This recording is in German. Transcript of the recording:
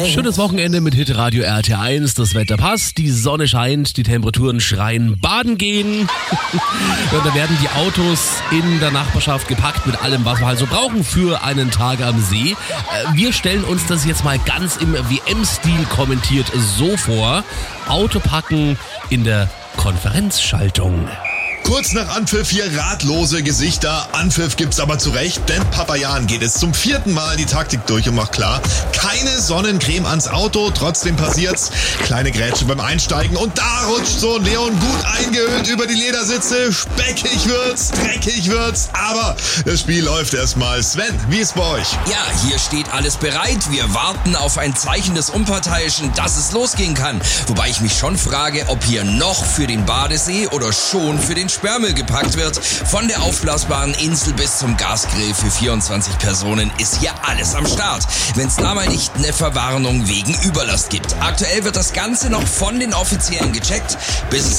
Schönes Wochenende mit Hitradio RT1. Das Wetter passt, die Sonne scheint, die Temperaturen schreien baden gehen. Und da werden die Autos in der Nachbarschaft gepackt mit allem, was wir halt so brauchen für einen Tag am See. Wir stellen uns das jetzt mal ganz im WM-Stil kommentiert so vor. Autopacken in der Konferenzschaltung. Kurz nach Anpfiff hier ratlose Gesichter. Anpfiff gibt's aber zurecht, denn Papa Jan geht es zum 4. Mal die Taktik durch und macht klar, keine Sonnencreme ans Auto, trotzdem passiert's. Kleine Grätsche beim Einsteigen und da rutscht so ein Leon gut eingehüllt über die Ledersitze. Speckig wird's, dreckig wird's, aber das Spiel läuft erstmal. Sven, wie ist bei euch? Ja, hier steht alles bereit. Wir warten auf ein Zeichen des Unparteiischen, dass es losgehen kann. Wobei ich mich schon frage, ob hier noch für den Badesee oder schon für den Sperrmüll gepackt wird. Von der aufblasbaren Insel bis zum Gasgrill für 24 Personen ist hier alles am Start. Wenn es da mal nicht eine Verwarnung wegen Überlast gibt. Aktuell wird das Ganze noch von den Offiziellen gecheckt, bis es